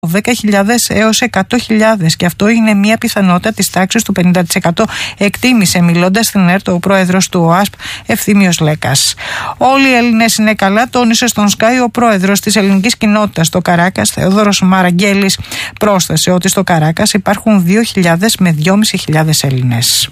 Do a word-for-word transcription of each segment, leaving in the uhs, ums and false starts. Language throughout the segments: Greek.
δέκα χιλιάδες έως εκατό χιλιάδες, και αυτό είναι μια πιθανότητα της τάξης του πενήντα τοις εκατό, εκτίμησε μιλώντας στην ΕΡΤ ο πρόεδρος του ΟΑΣΠ Ευθύμιος Λέκας. Όλοι οι Έλληνες είναι καλά, τόνισε στον Sky ο πρόεδρος της ελληνικής κοινότητας στο Καράκας, Θεόδωρος Μαραγγέλης. Πρόσθεσε ότι στο Καράκας υπάρχουν δύο χιλιάδες με δυόμισι χιλιάδες Έλληνες.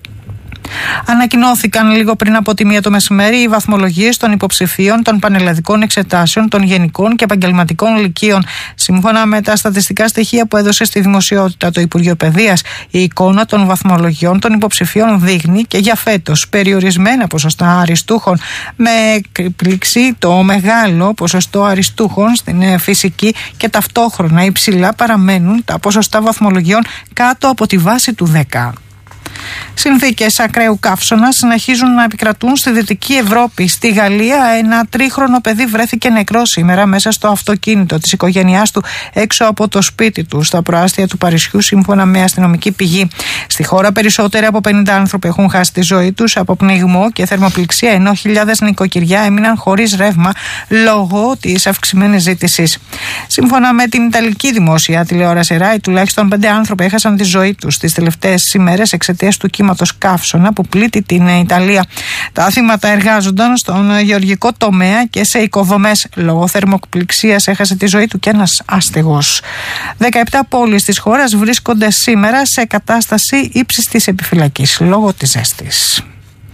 Ανακοινώθηκαν λίγο πριν από τη μία το μεσημέρι οι βαθμολογίες των υποψηφίων των πανελλαδικών εξετάσεων των γενικών και επαγγελματικών λυκείων. Σύμφωνα με τα στατιστικά στοιχεία που έδωσε στη δημοσιότητα το Υπουργείο Παιδείας, η εικόνα των βαθμολογιών των υποψηφίων δείχνει και για φέτος περιορισμένα ποσοστά αριστούχων, με εκπλήξη το μεγάλο ποσοστό αριστούχων στην φυσική, και ταυτόχρονα υψηλά παραμένουν τα ποσοστά βαθμολογιών κάτω από τη βάση του δέκα. Συνθήκες ακραίου καύσωνα συνεχίζουν να επικρατούν στη Δυτική Ευρώπη. Στη Γαλλία, ένα τρίχρονο παιδί βρέθηκε νεκρό σήμερα μέσα στο αυτοκίνητο της οικογένειάς του έξω από το σπίτι του στα προάστια του Παρισιού, σύμφωνα με αστυνομική πηγή. Στη χώρα, περισσότεροι από πενήντα άνθρωποι έχουν χάσει τη ζωή τους από πνιγμό και θερμοπληξία, ενώ χιλιάδες νοικοκυριά έμειναν χωρίς ρεύμα λόγω της αυξημένης ζήτησης. Σύμφωνα με την Ιταλική δημόσια τηλεόραση Rai, τουλάχιστον πέντε άνθρωποι έχασαν τη ζωή τους τις τελευταίες ημέρες εξαιτίας του κύματος καύσωνα που πλήττει την Ιταλία. Τα θύματα εργάζονταν στον γεωργικό τομέα και σε οικοδομές. Λόγω θερμοπληξίας έχασε τη ζωή του και ένας άστεγος. δεκαεπτά πόλεις της χώρας βρίσκονται σήμερα σε κατάσταση ύψιστης επιφυλακής λόγω της ζέστης.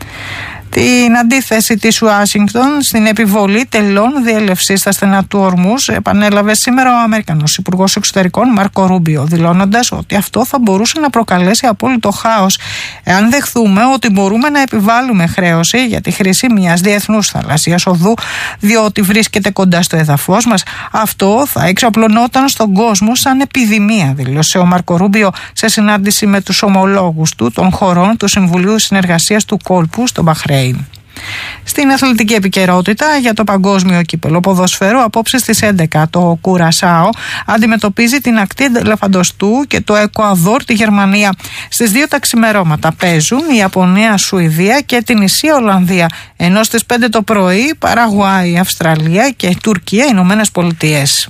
Την αντίθεση της Ουάσιγκτον στην επιβολή τελών διέλευσης στα στενά του Ορμούζ επανέλαβε σήμερα ο Αμερικανός Υπουργός Εξωτερικών Μάρκο Ρούμπιο, δηλώνοντας ότι αυτό θα μπορούσε να προκαλέσει απόλυτο χάος εάν δεχθούμε ότι μπορούμε να επιβάλλουμε χρέωση για τη χρήση μιας διεθνούς θαλασσίας οδού, διότι βρίσκεται κοντά στο έδαφος μας. Αυτό θα εξαπλωνόταν στον κόσμο σαν επιδημία, δήλωσε ο Μάρκο Ρούμπιο σε συνάντηση με τους ομολόγους του των χωρών του Συμβουλίου Συνεργασίας του Κόλπου στο Μπαχρέιν. Στην αθλητική επικαιρότητα, για το παγκόσμιο κύπελλο ποδοσφαίρου, απόψε στις έντεκα το Κουρασάο αντιμετωπίζει την ακτή Ελεφαντοστού και το Εκουαδόρ τη Γερμανία. Στις δύο τα ξημερώματα παίζουν η Ιαπωνία, Σουηδία και την Ισία, Ολλανδία, ενώ στις πέντε το πρωί Παραγουάη, Αυστραλία και Τουρκία, Ηνωμένες Πολιτείες.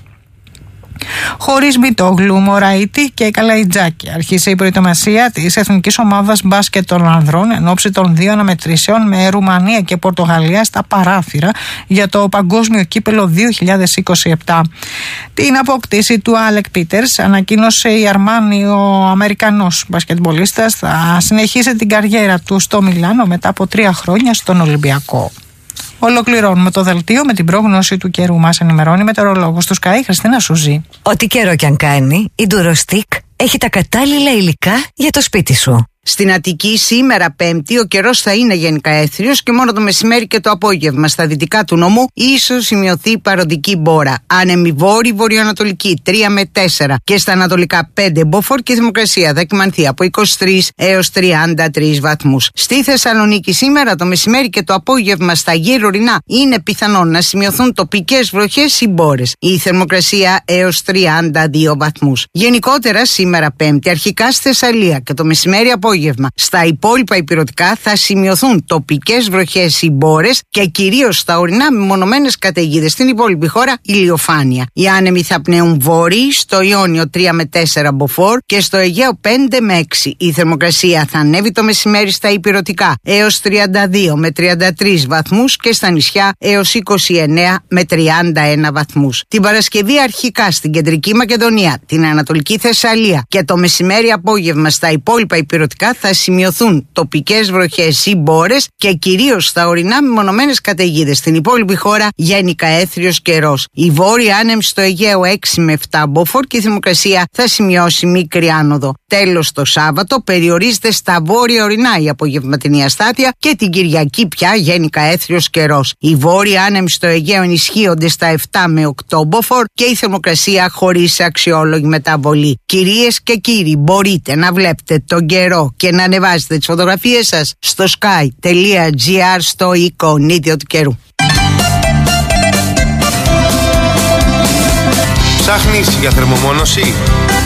Χωρίς Μητόγλου, Μωραΐτη και Καλαϊτζάκη, αρχίσε η προετοιμασία της εθνικής ομάδας μπάσκετ των ανδρών εν ώψη των δύο αναμετρήσεων με Ρουμανία και Πορτογαλία στα παράθυρα για το παγκόσμιο κύπελλο δύο χιλιάδες είκοσι επτά. Την απόκτηση του Άλεκ Πίτερς ανακοίνωσε η Αρμάνι. Ο Αμερικανός μπασκετμπολίστας θα συνεχίσει την καριέρα του στο Μιλάνο μετά από τρία χρόνια στον Ολυμπιακό. Ολοκληρώνουμε το δελτίο με την πρόγνωση του καιρού. Μας ενημερώνει η μετεωρολόγος του Sky, Χριστίνα Σουζή. Ό,τι καιρό κι αν κάνει, η Durostic έχει τα κατάλληλα υλικά για το σπίτι σου. Στην Αττική σήμερα Πέμπτη ο καιρός θα είναι γενικά έθριος και μόνο το μεσημέρι και το απόγευμα στα δυτικά του νομού ίσως σημειωθεί παροδική μπόρα. Άνεμη βόρη βορειοανατολική τρία με τέσσερα και στα ανατολικά πέντε μποφόρ και η θερμοκρασία θα κυμανθεί από είκοσι τρεις έως τριάντα τρεις βαθμούς. Στη Θεσσαλονίκη σήμερα το μεσημέρι και το απόγευμα στα γύρω ορεινά είναι πιθανόν να σημειωθούν τοπικές βροχές ή μπόρες. Η θερμοκρασία έως τριάντα δύο βαθμούς. Γενικότερα σήμερα Πέμπτη αρχικά στη Θεσσαλία και το μεσημέρι απόγευμα στα υπόλοιπα ηπειρωτικά θα σημειωθούν τοπικές βροχές ή μπόρες και κυρίως στα ορεινά μεμονωμένες καταιγίδες. Στην υπόλοιπη χώρα ηλιοφάνεια. Οι άνεμοι θα πνέουν βόρειοι, στο Ιόνιο τρία με τέσσερα μποφόρ και στο Αιγαίο πέντε με έξι. Η θερμοκρασία θα ανέβει το μεσημέρι στα ηπειρωτικά έως τριάντα δύο με τριάντα τρεις βαθμούς και στα νησιά έως είκοσι εννέα με τριάντα ένα βαθμούς. Την Παρασκευή αρχικά στην Κεντρική Μακεδονία, την Ανατολική Θεσσαλία και το μεσημέρι απόγευμα στα υπόλοιπα ηπειρωτικά θα σημειωθούν τοπικές βροχές ή μπόρες και κυρίως στα ορεινά μεμονωμένες καταιγίδες. Στην υπόλοιπη χώρα γενικά έθριος καιρός. Η βόρεια άνεμη στο Αιγαίο έξι με επτά μποφόρ και η θερμοκρασία θα σημειώσει μικρή άνοδο. Τέλος, το Σάββατο περιορίζεται στα βόρεια ορεινά η απογευματινή αστάθεια και την Κυριακή πια γενικά έθριος καιρός. Οι βόρεια άνεμοι στο Αιγαίο ενισχύονται στα επτά με οκτώ μποφόρ και η θερμοκρασία χωρίς αξιόλογη μεταβολή. Κυρίες και κύριοι, μπορείτε να βλέπετε τον καιρό και να ανεβάζετε τις φωτογραφίες σας στο sky.gr στο εικονίδιο του καιρού. Ψάχνεις για θερμομόνωση?